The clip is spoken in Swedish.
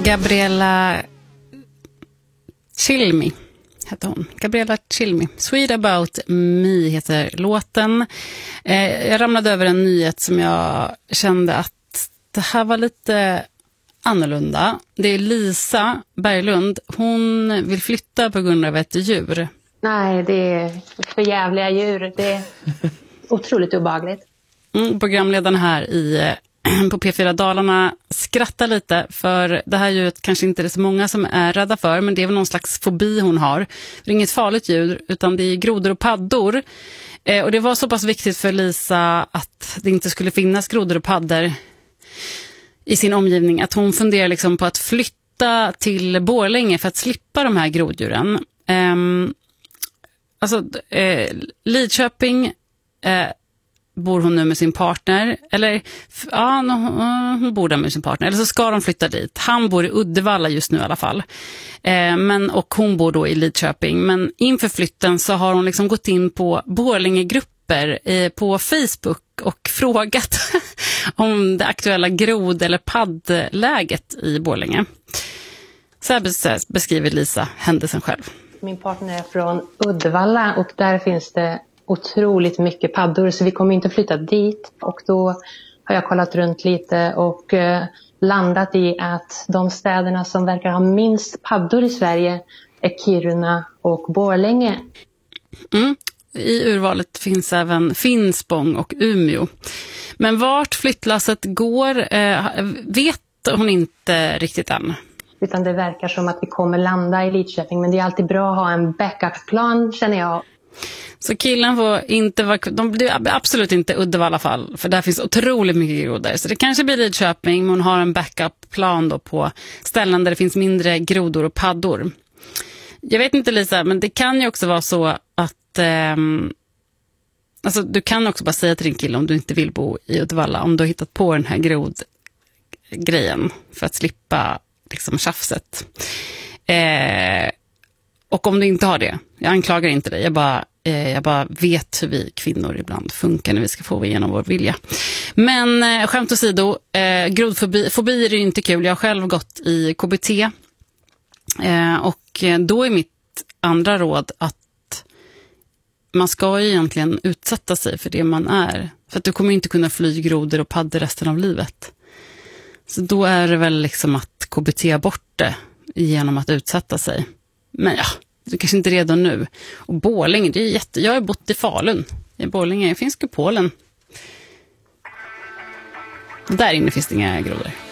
Gabriella Cilmi heter hon. Gabriella Cilmi. Sweet About Me heter låten. Jag ramlade över en nyhet som jag kände att det här var lite annorlunda. Det är Lisa Berglund. Hon vill flytta på grund av ett djur. Nej, det är för jävliga djur. Det är otroligt obehagligt. Programledaren här på P4 Dalarna skrattar lite, för det här djuret kanske inte är så många som är rädda för, men det är väl någon slags fobi hon har. Det är inget farligt djur, utan det är grodor och paddor. Och det var så pass viktigt för Lisa att det inte skulle finnas grodor och paddor i sin omgivning att hon funderar liksom på att flytta till Borlänge för att slippa de här groddjuren. Lidköping bor hon nu med sin partner, eller ja, hon bor där med sin partner, eller så ska de flytta dit. Han bor i Uddevalla just nu i alla fall, och hon bor då i Lidköping. Men inför flytten så har hon liksom gått in på Borlänge-grupper på Facebook och frågat om det aktuella grod- eller paddläget i Borlänge. Så här beskriver Lisa händelsen själv. Min partner är från Uddevalla och där finns det otroligt mycket paddor, så vi kommer inte flytta dit. Och då har jag kollat runt lite och landat i att de städerna som verkar ha minst paddor i Sverige är Kiruna och Borlänge. I urvalet finns även Finspång och Umeå. Men vart flyttlasset går vet hon inte riktigt än. Utan det verkar som att vi kommer landa i Lidköping, men det är alltid bra att ha en backup-plan, känner jag. Så killen får inte vara, de blir absolut inte Uddevalla i alla fall, för där finns otroligt mycket grodor. Så det kanske blir Lidköping, men hon har en backup-plan då på ställen där det finns mindre grodor och paddor. Jag vet inte, Lisa, men det kan ju också vara så att du kan också bara säga till din kille om du inte vill bo i Uddevalla, om du har hittat på den här grodgrejen för att slippa liksom tjafset. Och om du inte har det, jag anklagar inte dig, jag bara vet hur vi kvinnor ibland funkar när vi ska få igenom vår vilja. Men skämt åsido, grodfobi är ju inte kul. Jag har själv gått i KBT, och då är mitt andra råd att man ska ju egentligen utsätta sig för det man är. För att du kommer inte kunna fly grodor och paddor resten av livet. Så då är det väl liksom att KBT bort det genom att utsätta sig. Men ja, du kanske inte är redo nu. Och Borlänge, det är jag har bott i Falun. I Borlänge finns Kupolen. Där inne finns det inga grodor.